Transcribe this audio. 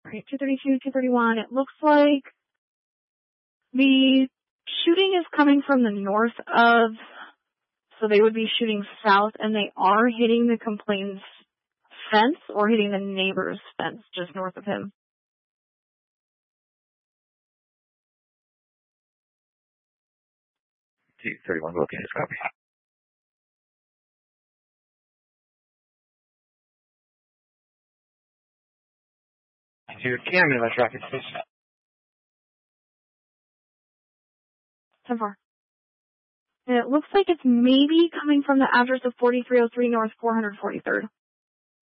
Right, 232, 231. It looks like the shooting is coming from the north of, so they would be shooting south, and they are hitting the complainant's fence or hitting the neighbor's fence just north of him. 231 looking at copy. Your camera, my traffic station. 10-4. And it looks like it's maybe coming from the address of 4303 North 443rd.